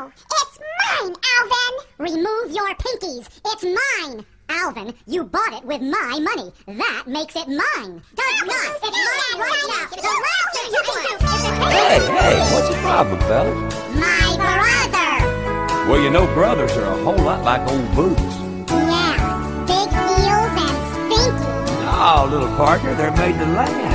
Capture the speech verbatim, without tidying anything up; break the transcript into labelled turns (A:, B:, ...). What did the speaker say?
A: No, it's mine, Alvin! Remove your pinkies. It's mine. Alvin, you bought it with my money. That makes it mine. Does not. It's mine right now. The last thing you can do is to
B: Hey, hey, what's the problem, fellas?
A: My brother.
B: Well, you know brothers are a whole lot like old boots.
A: Yeah, big heels and stinky.
B: Oh, little partner, they're made to last.